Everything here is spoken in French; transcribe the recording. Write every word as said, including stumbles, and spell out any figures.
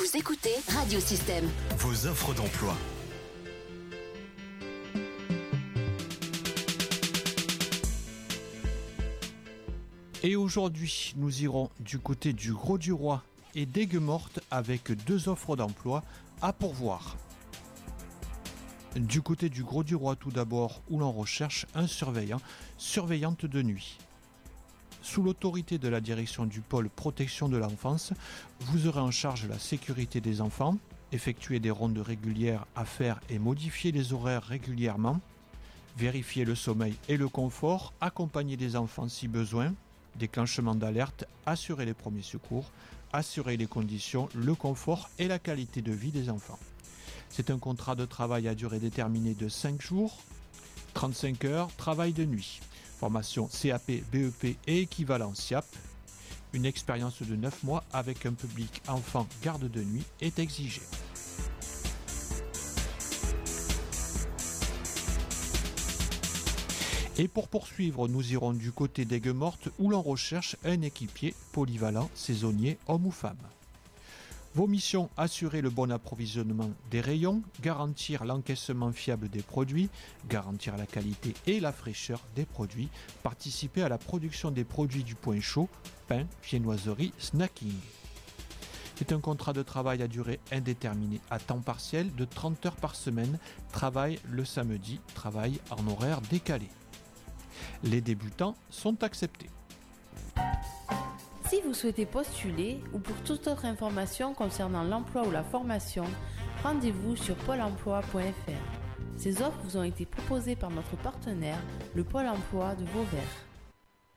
Vous écoutez Radio Système. Vos offres d'emploi. Et aujourd'hui, nous irons du côté du Grau-du-Roi et d'Aigues-Mortes avec deux offres d'emploi à pourvoir. Du côté du Grau-du-Roi tout d'abord, où l'on recherche un surveillant, surveillante de nuit. Sous l'autorité de la direction du pôle protection de l'enfance, vous aurez en charge la sécurité des enfants, effectuer des rondes régulières à faire et modifier les horaires régulièrement, vérifier le sommeil et le confort, accompagner des enfants si besoin, déclenchement d'alerte, assurer les premiers secours, assurer les conditions, le confort et la qualité de vie des enfants. C'est un contrat de travail à durée déterminée de cinq jours, trente-cinq heures, travail de nuit. Formation C A P, B E P et équivalent S I A P. Une expérience de neuf mois avec un public enfant garde de nuit est exigée. Et pour poursuivre, nous irons du côté d'Aigues-Mortes où l'on recherche un équipier polyvalent, saisonnier, homme ou femme. Vos missions, assurer le bon approvisionnement des rayons, garantir l'encaissement fiable des produits, garantir la qualité et la fraîcheur des produits, participer à la production des produits du point chaud, pain, viennoiserie, snacking. C'est un contrat de travail à durée indéterminée à temps partiel de trente heures par semaine, travail le samedi, travail en horaire décalé. Les débutants sont acceptés. Si vous souhaitez postuler ou pour toute autre information concernant l'emploi ou la formation, rendez-vous sur pôle emploi point f r. Ces offres vous ont été proposées par notre partenaire, le Pôle emploi de Vauvert.